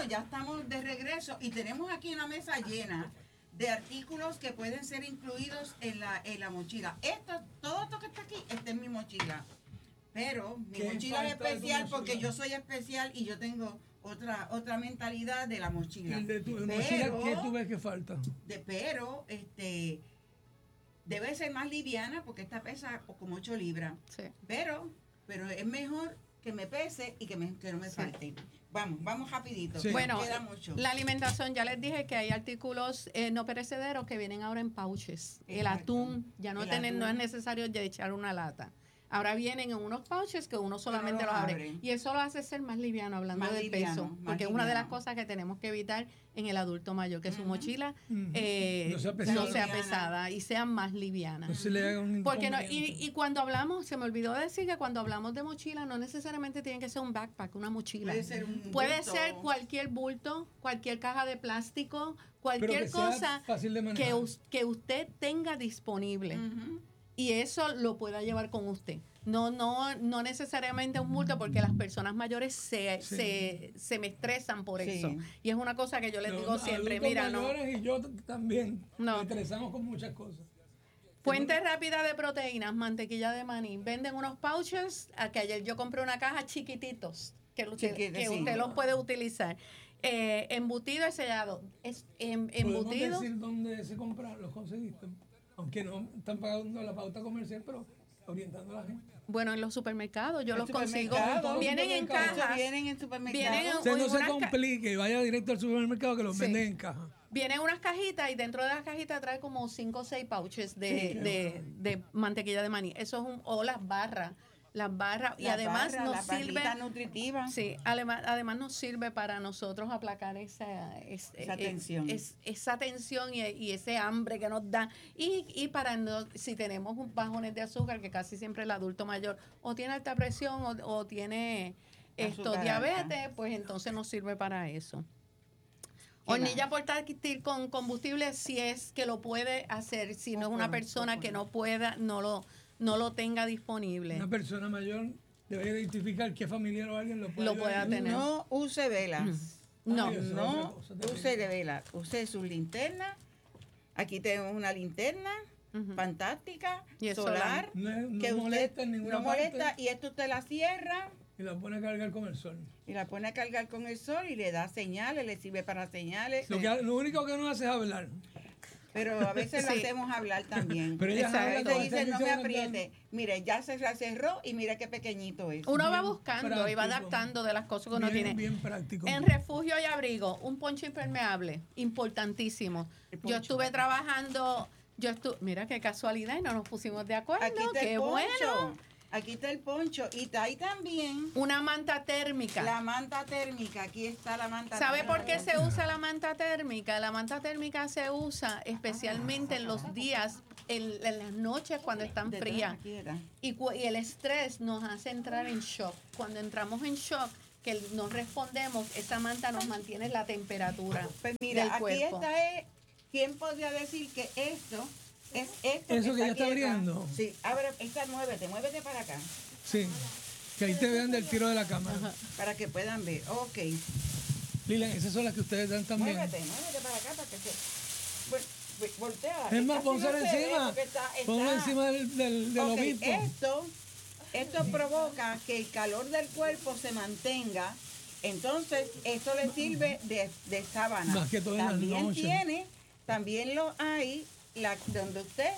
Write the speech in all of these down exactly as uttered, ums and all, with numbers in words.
ya estamos de regreso y tenemos aquí una mesa llena de artículos que pueden ser incluidos en la, en la mochila. Esto, todo esto que está aquí está en mi mochila. Pero mi mochila es especial porque yo soy especial y yo tengo otra otra mentalidad de la mochila. ¿El de tu pero, mochila qué tú ves que falta? De, pero, este, debe ser más liviana porque esta pesa como ocho libras. Sí. Pero, pero es mejor que me pese y que, me, que no me Sí. falte. Vamos, vamos rapidito. Sí. Bueno, queda mucho. la alimentación, ya les dije que hay artículos eh, no perecederos que vienen ahora en pouches. El Exacto. atún, ya no, El tener, no es atún. necesario ya echar una lata. Ahora vienen en unos pouches que uno solamente los los abre. abre. Y eso lo hace ser más liviano, hablando Más del liviano, peso. más Porque es una de las liviano. cosas que tenemos que evitar en el adulto mayor, que su Ujú. mochila Ujú. eh, No sea no pesada. sea Liviana. pesada y sea más liviana. No se le haga un Porque no, y, inconveniente. y cuando hablamos, se me olvidó decir que cuando hablamos de mochila, no necesariamente tiene que ser un backpack, una mochila. Puede ser un Puede bulto. ser cualquier bulto, cualquier caja de plástico, Pero cualquier que sea cosa fácil de que, manejar. us- que usted tenga disponible Ujú. y eso lo pueda llevar con usted. No, no, no necesariamente un bulto porque las personas mayores se, Sí. se, se me estresan por Sí. eso. Y es una cosa que yo les Los digo siempre, adultos mira, no. mayores y yo t- también No. nos estresamos con muchas cosas. Fuente rápida de proteínas, mantequilla de maní. Venden unos pouches, a que ayer yo compré una caja chiquititos, que usted, Chiquito, que sí. usted los puede utilizar. Eh, embutido y sellado. Es, em- ¿Podemos embutido. decir dónde se compraron, los conseguiste? Aunque no están pagando la pauta comercial, pero orientando a la gente. Bueno, en los supermercados yo En los consigo. supermercados. Vienen en Supermercados. Eso cajas. vienen en supermercados. Vienen O sea, no en se unas ca- complique, vaya directo al supermercado que los Sí. venden en caja. Vienen unas cajitas y dentro de las cajitas trae como cinco o seis pouches de, Sí, qué de, de mantequilla de maní. Eso es un, o las barras. Las barras. Y La además barra, nos la sirve. barrita nutritiva. Sí, además, además nos sirve para nosotros aplacar esa, es- Esa eh, tensión. es- esa tensión y, y ese hambre que nos da. Y, y para no, si tenemos un bajones de azúcar, que casi siempre el adulto mayor o tiene alta presión o, o tiene esto, Azúcar diabetes, alta. pues entonces nos sirve para eso. ¿Qué Hornilla más? portátil con combustible si es que lo puede hacer, si no es una Ojo, persona ojo. que no pueda, no lo, no lo tenga disponible. Una persona mayor debe identificar qué familiar o alguien lo puede Lo pueda ayudar. tener. No use velas. No. Ay, eso es otra No cosa también. use de vela. Use sus linternas. Aquí tenemos una linterna Ujú. fantástica, Y es solar. No, es- no que molesta en usted ninguna no parte molesta y esto usted la cierra y la pone a cargar con el sol. y la pone a cargar con el sol y le da señales, le sirve para señales. Lo, que, lo único que no hace es hablar. Pero a veces lo Sí. hacemos hablar también. Pero ella Exacto. habla Te con dice, el no me servicio de apriete. Mire, ya se la cerró y mira qué pequeñito es. Uno va Bien buscando y va práctico. adaptando de las cosas que uno Bien, tiene. bien práctico. En refugio y abrigo, un poncho impermeable, importantísimo. El Yo poncho. estuve trabajando, yo estuve, mira qué casualidad y no nos pusimos de acuerdo, Aquí está qué el poncho. bueno. Aquí está el poncho. Y está ahí también Una manta térmica. la manta térmica. Aquí está la manta ¿Sabe térmica. por qué se usa la manta térmica? La manta térmica se usa especialmente en los días, en, en las noches cuando están Detrás, frías. aquí era. Y, cu- y el estrés nos hace entrar en shock. Cuando entramos en shock, que no respondemos, esa manta nos mantiene la temperatura Pues mira, del aquí cuerpo. esta es. ¿Quién podría decir que esto es esto? Eso que ya está aquí abriendo. Sí, abre, esta, muévete, muévete para acá. Sí. Que ahí te vean del tiro de la cámara. Para que puedan ver. Ok. Lilian, esas son las que ustedes dan también. Muévete, muévete para acá para que se. Vol- vol- voltea. Es más, Casi pónselo no se ve encima. porque está- está- Ponlo encima del, del, del Ok, obispo. esto, esto provoca que el calor del cuerpo se mantenga. Entonces, esto le sirve de, de sábana. Más que todo en las También noches. tiene, también lo hay, la, donde usted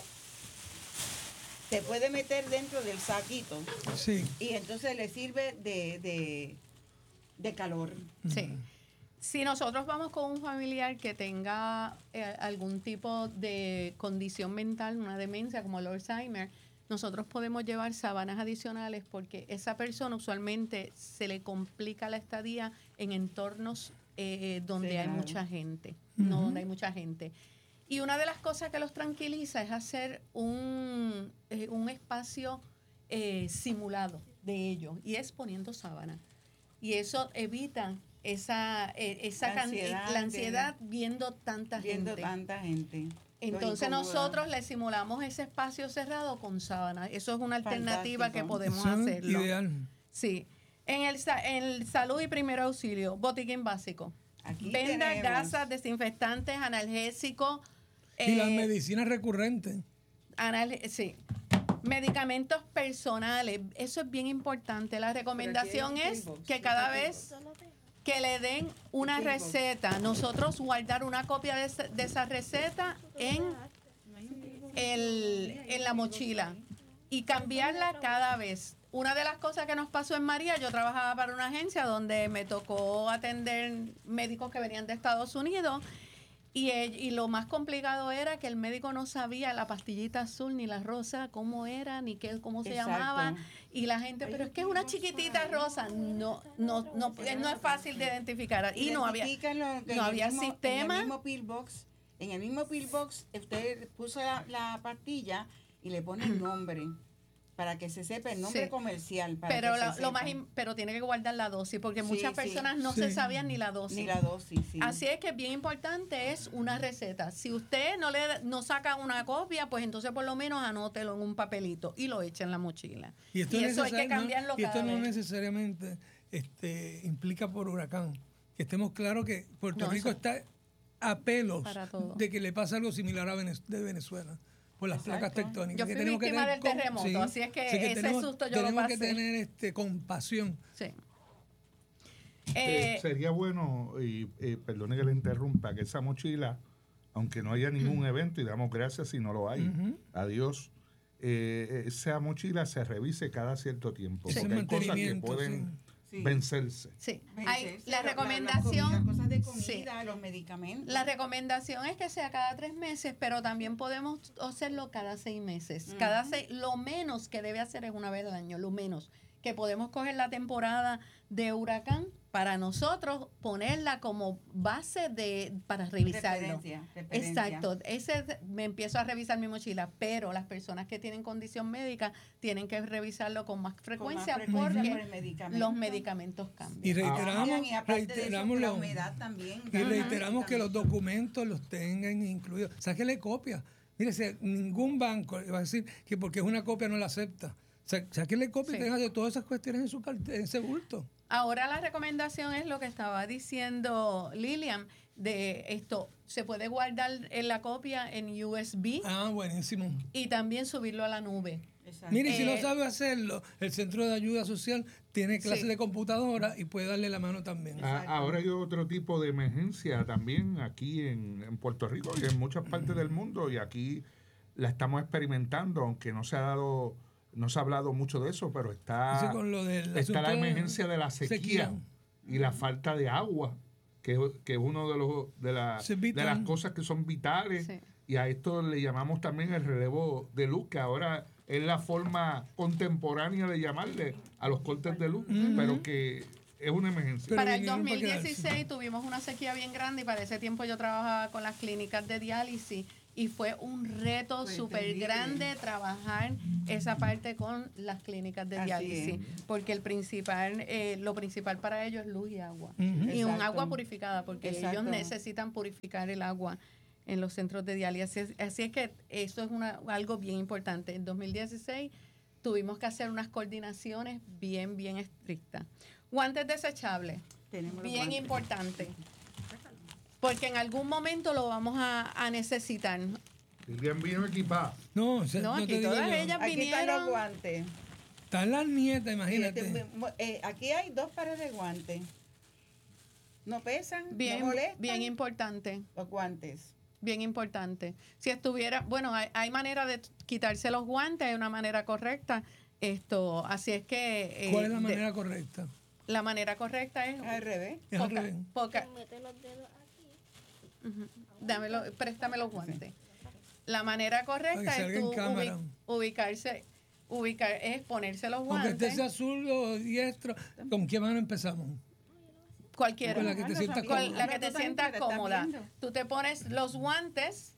se puede meter dentro del saquito. Sí. Y entonces le sirve de, de, de calor. Sí. Si nosotros vamos con un familiar que tenga eh, algún tipo de condición mental, una demencia como el Alzheimer, nosotros podemos llevar sábanas adicionales porque esa persona usualmente se le complica la estadía en entornos eh, donde Sí, hay claro. mucha gente, no donde hay mucha gente. Y una de las cosas que los tranquiliza es hacer un, eh, un espacio eh, simulado de ellos y es poniendo sábana. Y eso evita esa, eh, esa La can- ansiedad la de- ansiedad viendo tanta Viendo gente. tanta gente. Entonces Lo incomoda. nosotros le simulamos ese espacio cerrado con sábana. Eso es una alternativa Fantástico. que podemos Eso es hacerlo. ideal. Sí. En el, sa- en el salud y primer auxilio, botiquín básico. Aquí Vendas, tenemos- gasas, desinfectantes, analgésicos. Y las eh, medicinas recurrentes. Anal- sí. Medicamentos personales, eso es bien importante. La recomendación Pero aquí hay es Pillbox, que aquí cada hay vez que le den una Pillbox. receta, nosotros guardar una copia de, esa- de esa receta en, el, en la mochila y cambiarla cada vez. Una de las cosas que nos pasó en María, yo trabajaba para una agencia donde me tocó atender médicos que venían de Estados Unidos. Y, el- y lo más complicado era que el médico no sabía la pastillita azul ni la rosa, cómo era, ni qué, cómo se Exacto. llamaba. Y la gente, pero es que es una chiquitita rosa. No, no, no, no es fácil de identificar. Y no había, Identifícalo que en no el había mismo- sistema. En el mismo pillbox, en el mismo pillbox, usted puso la, la pastilla y le pone el nombre para que se sepa el nombre Sí. comercial. Para Pero que la- se lo sepa. más im- pero tiene que guardar la dosis porque Sí, muchas sí. personas no Sí. se sabían ni la dosis. Ni la dosis, sí. Así es que bien importante es una receta. Si usted no le no saca una copia, pues entonces por lo menos anótelo en un papelito y lo echa en la mochila. Y, esto es eso hay que necesario- no- cambiarlo Y esto cada no vez. necesariamente este, implica por huracán. Que estemos claros que Puerto No, Rico eso- está a pelos Para todo. de que le pasa algo similar a Venez- de Venezuela por las Exacto. placas tectónicas. Yo que fui tenemos que víctima tener del com- terremoto, así es que ese tenemos, susto yo lo tenemos que pasé. tener este, compasión. Sí. Eh, Eh, sería bueno, y eh, perdone que le interrumpa, que esa mochila, aunque no haya ningún evento, y damos gracias si no lo hay, Ujú. adiós, eh, esa mochila se revise cada cierto tiempo, Ese porque hay cosas que mantenimiento, pueden Sí. vencerse. sí. Hay, Vencerse, la lo- recomendación. las cosas de sí. comida, los medicamentos. La recomendación es que sea cada tres meses, pero también podemos hacerlo cada seis meses. Cada seis, lo menos que debe hacer es una vez al año, lo menos. Que podemos coger la temporada de huracán para nosotros ponerla como base de para revisarlo. Referencia, referencia. Exacto, ese es- me empiezo a revisar mi mochila, pero las personas que tienen condición médica tienen que revisarlo con más Con más frecuencia, frecuencia por porque el medicamento. los medicamentos Y cambian. reiteramos, Cambian, y aparte de eso, reiteramos la lo- humedad también. Y Ajá. reiteramos que los documentos los tengan incluidos. Sáquele copia. Mire, si ningún banco le va a decir que porque es una copia no la acepta. Sa- Sáquele copia Sí. y tenga de todas esas cuestiones en su carte- en ese bulto. Ahora la recomendación es lo que estaba diciendo Lilian, de esto, se puede guardar en la copia en U S B Ah, buenísimo. y también subirlo a la nube. Exacto. Mire, y si no Eh, sabe hacerlo, el Centro de Ayuda Social tiene clases Sí. de computadora y puede darle la mano también. A- ahora hay otro tipo de emergencia también aquí en, en Puerto Rico y en muchas partes del mundo, y aquí la estamos experimentando, aunque no se ha dado, no se ha hablado mucho de eso, pero está, Ese con lo del está la asunto de emergencia de la sequía, sequía. y la falta de agua, que, que es uno de los de, la- Sí, es de vital. las cosas que son vitales. Sí. Y a esto le llamamos también el relevo de luz, que ahora es la forma contemporánea de llamarle a los cortes de luz, pero que es una emergencia. Pero Para el vinieron para dos mil dieciséis quedarse. tuvimos una sequía bien grande y para ese tiempo yo trabajaba con las clínicas de diálisis y fue un reto Fue súper terrible. grande trabajar esa parte con las clínicas de Así diálisis, es. porque el principal, eh, lo principal para ellos es luz y agua. Ujú. Y un Exacto. agua purificada, porque ellos Exacto. necesitan purificar el agua en los centros de diálisis. Así es, así es que eso es una, algo bien importante. En dos mil dieciséis tuvimos que hacer unas coordinaciones bien, bien estrictas. Guantes desechables, Tenemos los bien guantes. importante, porque en algún momento lo vamos a, a necesitar. Lilian vino equipada. No, o sea, No, no aquí te digo todas yo. ellas Aquí están vinieron. los guantes. Están las nietas, Fíjate, imagínate. mu- eh, aquí hay dos pares de guantes. No pesan, Bien, no molestan bien importante. los guantes. Bien importante. Si estuviera, bueno, hay, hay manera de quitarse los guantes, hay una manera correcta. Esto, así es que eh, ¿Cuál es la de- manera correcta? la manera correcta es Al revés. Es al poca, revés. poca- Mete los dedos aquí. ujú, dámelo, préstame los guantes. La manera correcta Para que es salga en tú cámara. ubi- ubicarse, ubicar, es ponerse los Aunque este guantes, sea azul o diestro, ¿con qué mano empezamos? cualquiera. Con la que te Ah, no sientas sabía. Con cómodo. la que No, te tú también, sientas porque estás cómoda. viendo. Tú te pones los guantes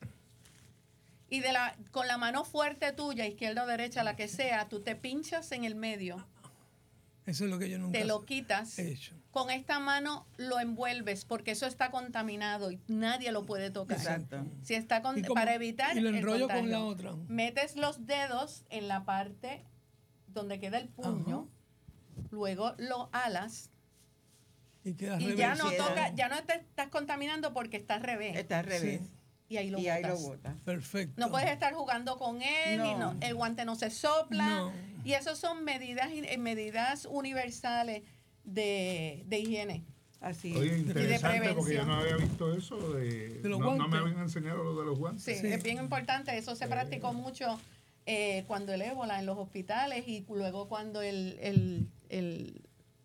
y de la con la mano fuerte tuya, izquierda o derecha, la que sea, tú te pinchas en el medio, Eso es lo que yo nunca te lo quitas. he hecho. Con esta mano lo envuelves porque eso está contaminado y nadie lo puede tocar. Exacto. Si está con, Y como- para evitar y lo el enrollo con contagio. la otra. Metes los dedos en la parte donde queda el puño, luego lo alas Y, queda Y ya no reversible. toca, ya no te estás contaminando porque está al revés. Está al revés. Sí. Y ahí lo Y ahí lo botas. botas. Perfecto. No puedes estar jugando con él, No. y no- el guante no se sopla. No. Y eso son medidas, eh, medidas universales de, de higiene. Así Oye, es. interesante porque yo prevención. no había visto eso. De, De los no, no me guantes. habían enseñado lo de los guantes. Sí, Sí. es bien importante. Eso se practicó mucho eh, cuando el ébola en los hospitales y luego cuando el, el, el,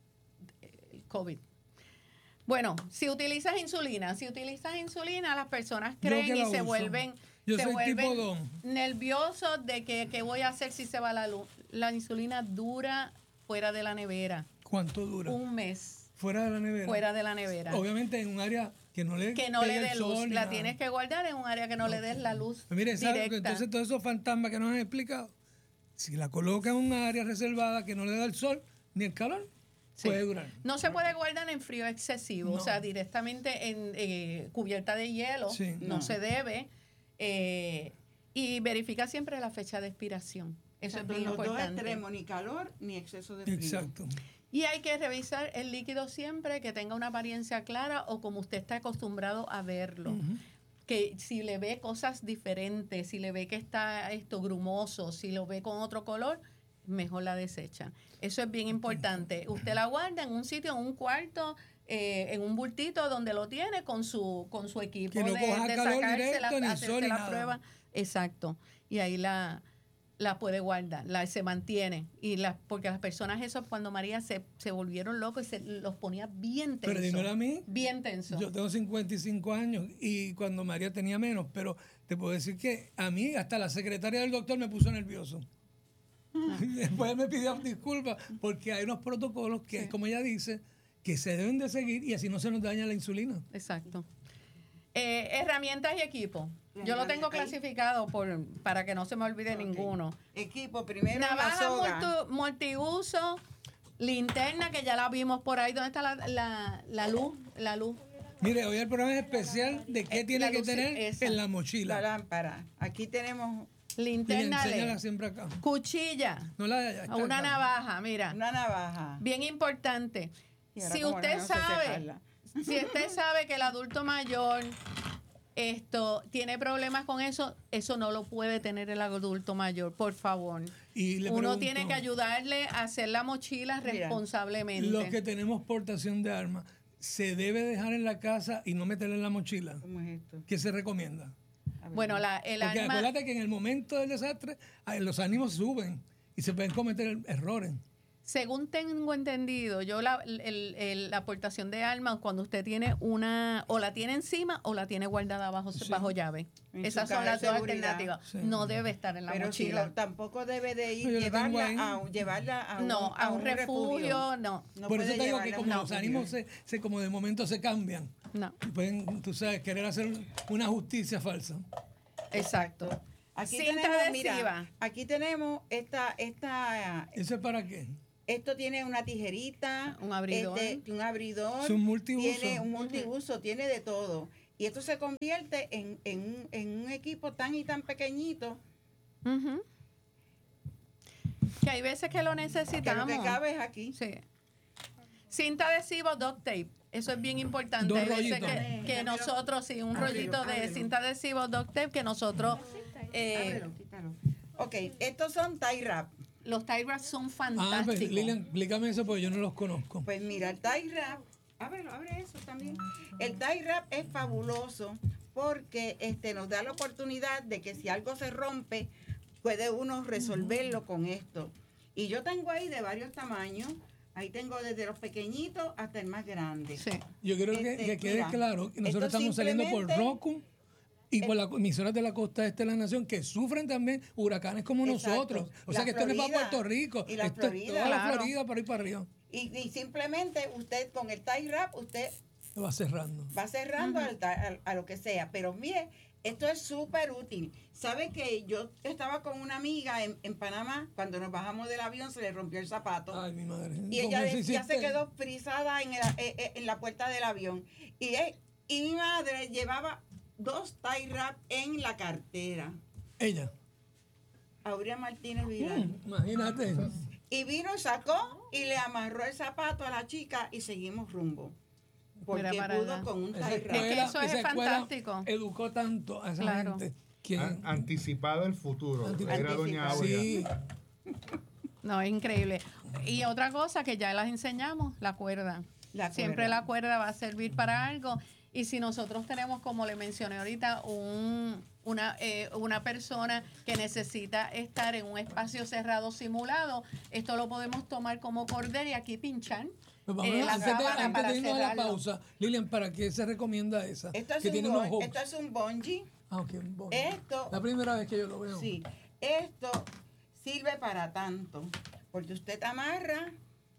el COVID. Bueno, si utilizas insulina, si utilizas insulina, las personas Yo creen que y la se uso. vuelven, Yo se soy vuelven tipo dos. nerviosos de que qué voy a hacer si se va la luz. La insulina dura fuera de la nevera, ¿Cuánto dura? un mes Fuera de la nevera. fuera de la nevera. Obviamente en un área que no le Que no pegue le el dé sol luz, ni la nada. tienes que guardar en un área que no le des la luz Pues mire, ¿sabe? directa. Entonces todos esos fantasmas que nos han explicado, si la coloca en un área reservada que no le da el sol ni el calor, Sí. puede durar. No se puede guardar en frío excesivo, No. o sea, directamente en eh, cubierta de hielo, Sí. no, No. se debe. eh, y verifica siempre la fecha de expiración. Eso Exacto, es bien los dos importante. extremos, ni calor ni exceso de frío. Exacto. Y hay que revisar el líquido siempre que tenga una apariencia clara o como usted está acostumbrado a verlo. Ujú. Que si le ve cosas diferentes, si le ve que está esto grumoso, si lo ve con otro color, mejor la desecha. Eso es bien importante. Usted la guarda en un sitio, en un cuarto, eh, en un bultito donde lo tiene con su con su equipo Que no de, coja de calor sacarse directo, la, ni hacerse sol, ni la nada. prueba. Exacto. Y ahí la la puede guardar, la se mantiene. Y la, porque las personas eso cuando María se, se volvieron locos y se los ponía bien tensos. Pero dímelo a mí, Bien tenso. yo tengo cincuenta y cinco años y cuando María tenía menos, pero te puedo decir que a mí hasta la secretaria del doctor me puso nervioso. Después me pidió disculpas porque hay unos protocolos que, Sí. como ella dice, que se deben de seguir y así no se nos daña la insulina. Exacto. Eh, herramientas y equipo. Yo lo tengo Ahí. clasificado por para que no se me olvide Ok. ninguno. Equipo, primero la Navaja soga. multu- multiuso, linterna que ya la vimos por ahí. ¿Dónde está la, la, la luz? La luz. Mire, hoy el programa es especial de qué Eh, tiene la que luz tener esa. en la La mochila. lámpara. Aquí tenemos Y Linterna L E D. enséñala siempre acá. Cuchilla. No la de allá, está Una acá. navaja, mira. una navaja. Bien importante. Y ahora Si como usted no sé sabe, secarla. si usted sabe que el adulto mayor esto tiene problemas con eso, eso no lo puede tener el adulto mayor, por favor. Y le Uno pregunto, tiene que ayudarle a hacer la mochila Mira, responsablemente. los que tenemos portación de armas, ¿se debe dejar en la casa y no meterla en la mochila? ¿Cómo es esto? ¿Qué se recomienda? A ver. Bueno, la, el Porque arma, acuérdate que en el momento del desastre ay, los ánimos suben y se pueden cometer errores. según tengo entendido, yo la, el- el- la aportación de armas cuando usted tiene una, o la tiene encima o la tiene guardada bajo, Sí. bajo llave. En Esas su son caja las de dos seguridad. alternativas. Sí. No debe estar en la Pero si mochila. lo- tampoco debe de ir No, yo la tengo llevarla ahí. a, un- llevarla a un, no, a un refugio, no, No Por eso puede te digo que llevarla a como un los refugio. ánimos se, se- como de momento se cambian, no, y pueden, tú sabes, querer hacer una justicia falsa. exacto. Aquí Cinta tenemos, adhesiva. mira, aquí tenemos esta, esta, ¿Eso es para qué? esto tiene una tijerita, Un abridor. este, un abridor, Es un multiuso. tiene un multiuso, tiene de todo. Y esto se convierte en, en, un, en un equipo tan y tan pequeñito Ujú. Que hay veces que lo que lo necesitamos. que cabe es aquí. Sí. Cinta adhesivo, duct tape. Eso es bien importante. Dos Hay veces rollitos. que, que nosotros, sí, un Ábrelo, rollito de ábrelo. cinta adhesivo, duct tape, que nosotros, eh, Ábrelo, quítalo. Ok, estos son tie wrap. los tie wraps son Ah, pues fantásticos. Lilian, explícame eso porque yo no los conozco. Pues mira, el tie wrap, ábrelo, abre eso también. El tie wrap es fabuloso porque este nos da la oportunidad de que si algo se rompe, puede uno resolverlo con esto. Y yo tengo ahí de varios tamaños. Ahí tengo desde los pequeñitos hasta el más grande. Sí. Yo quiero que, Este, que quede mira, claro que nosotros esto estamos saliendo por simplemente- Roku y por las emisoras de la costa este de la nación que sufren también huracanes como Exacto. nosotros. O sea La que esto no es para Florida. Puerto Rico, Y la esto es Florida. toda la Claro. Florida para ir para arriba. Y, y simplemente usted con el tie wrap, usted Se va cerrando. va cerrando al ta- al- a, lo que sea. Pero mire, esto es súper útil. ¿Sabe que yo estaba con una amiga en, en Panamá? Cuando nos bajamos del avión se le rompió el zapato. Ay, mi madre. y ¿Cómo ella eso decía, se hiciste? quedó frisada en, el- eh, eh, en la puerta del avión. Y, eh, y mi madre llevaba dos tie wrap en la cartera. Ella. Aurea Martínez Vidal. Mm, imagínate. Y vino, sacó y le amarró el zapato a la chica y seguimos rumbo. porque Mira para pudo allá. con un Esa tie Es que wrap. eso es esa escuela fantástico. educó tanto a esa Claro. gente. Que, An- anticipado el futuro. Anticipado. Era doña Aurea. sí, No, es increíble. Y otra cosa que ya las enseñamos, la cuerda. La Siempre cuerda. la cuerda va a servir para algo. Y si nosotros tenemos, como le mencioné ahorita, un, una, eh, una persona que necesita estar en un espacio cerrado simulado, esto lo podemos tomar como cordero y aquí pinchar. pues vamos eh, a- la antes de, sábana antes para de irnos a la cerrarlo. pausa, Lilian, ¿para qué se recomienda esa? Esto es, que un tiene bon- unos hooks. esto es un bungee. Ah, ok, un bon- Esto, La primera vez que yo lo veo. sí, esto sirve para tanto, porque usted amarra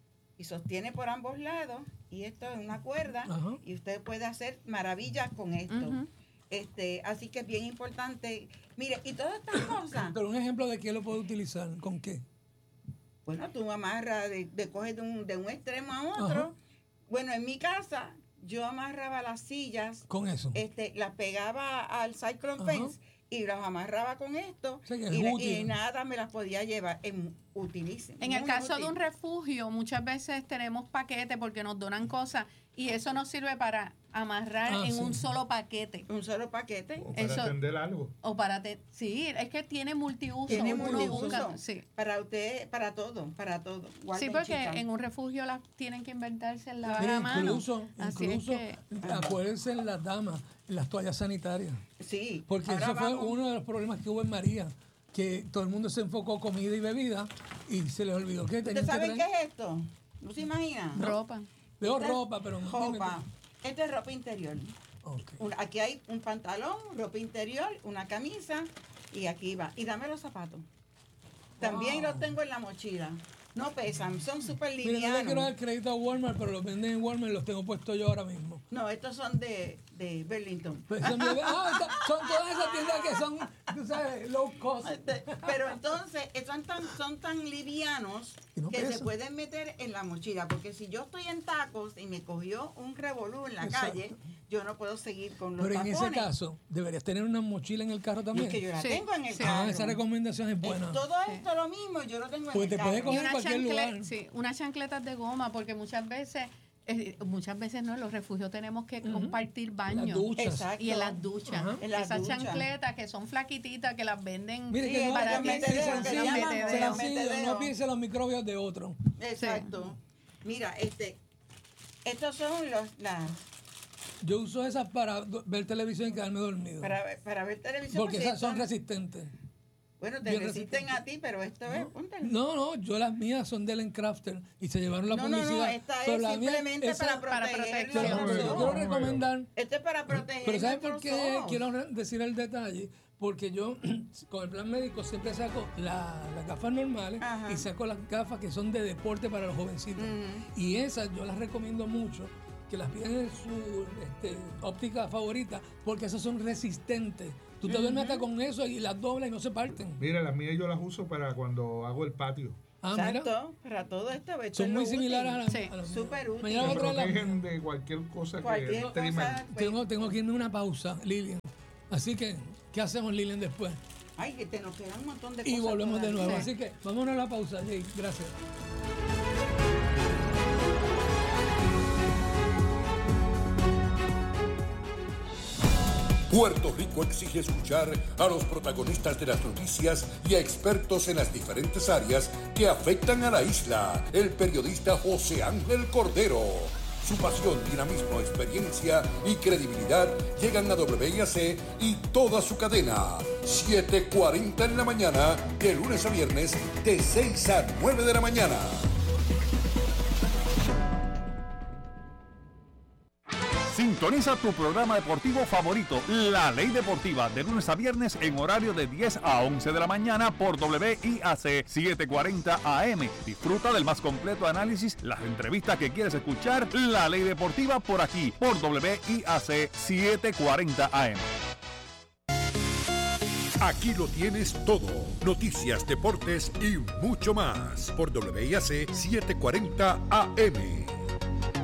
y sostiene por ambos lados, y esto es una cuerda, Ajá. y usted puede hacer maravillas con esto. Ujú. Este, así que es bien importante. Mire, y todas estas cosas, Pero un ejemplo de qué lo puedo utilizar, ¿con qué? bueno, tú amarras, de, de coges de un, de un extremo a otro. Ajá. Bueno, en mi casa, yo amarraba las sillas, Con eso. este, las pegaba al cyclone Ajá. fence y las amarraba con esto, O sea que es y, la- útil. y nada me las podía llevar. En, utilicen. En el muy caso de útil. un refugio, muchas veces tenemos paquetes porque nos donan cosas y eso nos sirve para amarrar Ah, en sí. un solo paquete. Un solo paquete. O para Eso- atender algo. O para te, sí, es que tiene multiuso. Tiene uno multiuso. busca- sí. Para usted, para todo, para todo. Sí, Guarden, porque chicas. en un refugio las tienen que inventarse en la Mira, a mano. incluso, Así incluso es que acuérdense en las damas, en las toallas sanitarias. Sí. Porque ahora eso fue vamos- uno de los problemas que hubo en María, que todo el mundo se enfocó comida y bebida y se les olvidó que tenían ¿Ustedes que saben qué traer. es esto? ¿No se imagina? ropa. Veo Esta es ropa, pero no Ropa. Esta es ropa interior. Ok. Un- aquí hay un pantalón, ropa interior, una camisa y aquí va. Y dame los zapatos. También Wow. los tengo en la mochila. No pesan, son súper Mira, no le quiero dar livianos. crédito a Walmart, pero los venden en Walmart y los tengo puestos yo ahora mismo. No, estos son de, de Burlington. Pues son, de- ah, está- son todas esas tiendas que son, tú sabes, low cost. Este, Pero entonces eh, son tan, son tan livianos Y no que se pesan. pueden meter en la mochila. Porque si yo estoy en tacos y me cogió un revolú en la Exacto. calle, yo no puedo seguir con los Pero en ese tapones. caso, deberías tener una mochila en el carro Y también. es que yo la Sí, tengo en el sí. carro. Ah, esa recomendación es Es buena. todo esto lo mismo, yo lo tengo en Pues el te carro. puede Y coger en una cualquier chancle- lugar. sí, unas chancletas de goma, porque muchas veces, eh, muchas veces no, en los refugios tenemos que compartir baños. Las duchas. Exacto. Y en las duchas. Ajá. En las Esas duchas. chancletas que son flaquititas, que las venden Mire Sí, que no, para no que piense te vean, sencillo, que le llaman metedeo. sencillo, metedeo. no piense los microbios de otro. Exacto. Mira, este, estos son los, las, Yo uso esas para do- ver televisión y quedarme dormido. para, ver- para ver televisión. Porque porque esas son son- resistentes. Bueno, te bien resisten resistentes. a ti, pero esto es, póntelo. No, no, yo las mías son del Encrafter y se llevaron la No, no, no, publicidad. esta Pero es la mía- simplemente esa- para para proteger protección. Pero los yo ojos. quiero recomendar, Esto es para proteger pero ¿sabes por nuestros qué ojos. quiero re- decir el detalle? Porque yo con el plan médico siempre saco la- las gafas normales Ajá. y saco las gafas que son de deporte para los jovencitos. Ujú. Y esas yo las recomiendo mucho, que las piden en su este, óptica favorita, porque esas son resistentes. Tú te duermes hasta con eso y las doblas y no se parten. Mira, las mías yo las uso para cuando hago el patio. Ah, mira, Exacto, para todo esto. esto es son muy lo similares a útil. las Sí. a las mías. Súper útil. Mañana Me voy a traer las mías. protegen de cualquier cosa Cualquier que cosa. trimen. pues, Tengo, tengo que irme a una pausa, Lilian. Así que, ¿qué hacemos, Lilian, después? Ay, que te nos quedan un montón de cosas. Y volvemos de todavía. nuevo. Sí. Así que, vámonos a la pausa, Jay. Gracias. Puerto Rico exige escuchar a los protagonistas de las noticias y a expertos en las diferentes áreas que afectan a la isla. El periodista José Ángel Cordero. Su pasión, dinamismo, experiencia y credibilidad llegan a W I A C y toda su cadena. siete cuarenta en la mañana, de lunes a viernes, de seis a nueve de la mañana. Sintoniza tu programa deportivo favorito, La Ley Deportiva, de lunes a viernes en horario de diez a once de la mañana por W I A C setecientos cuarenta A M. Disfruta del más completo análisis, las entrevistas que quieres escuchar, La Ley Deportiva por aquí, por W I A C setecientos cuarenta A M. Aquí lo tienes todo. Noticias, deportes y mucho más por W I A C setecientos cuarenta A M.